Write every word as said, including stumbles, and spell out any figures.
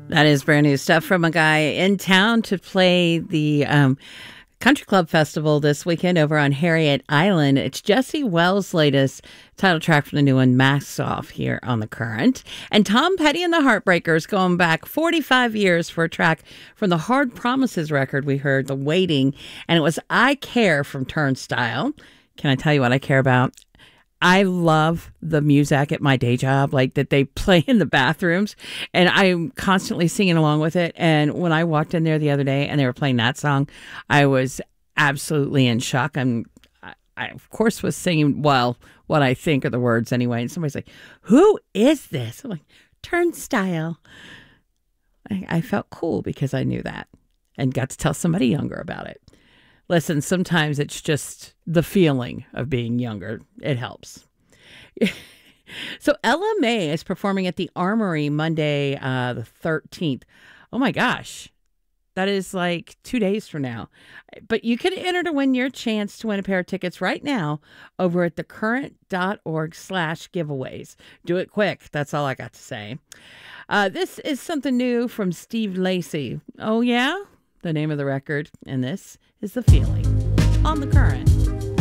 That is brand new stuff from a guy in town to play the um, Country Club Festival this weekend over on Harriet Island. It's Jesse Wells' latest title track from the new one, Masks Off, here on The Current. And Tom Petty and the Heartbreakers going back forty-five years for a track from the Hard Promises record we heard, The Waiting. And it was I Care from Turnstile. Can I tell you what I care about? I love the music at my day job, like that they play in the bathrooms, and I'm constantly singing along with it. And when I walked in there the other day and they were playing that song, I was absolutely in shock. I'm, I, I of course was singing, well, what I think are the words anyway. And somebody's like, "Who is this?" I'm like, "Turnstile." I, I felt cool because I knew that and got to tell somebody younger about it. Listen, sometimes it's just the feeling of being younger. It helps. So Ella May is performing at the Armory Monday, uh, the thirteenth. Oh my gosh. That is like two days from now. But you can enter to win your chance to win a pair of tickets right now over at thecurrent.org slash giveaways. Do it quick. That's all I got to say. Uh, this is something new from Steve Lacy. Oh, yeah? The name of the record. And this is The Feeling on The Current.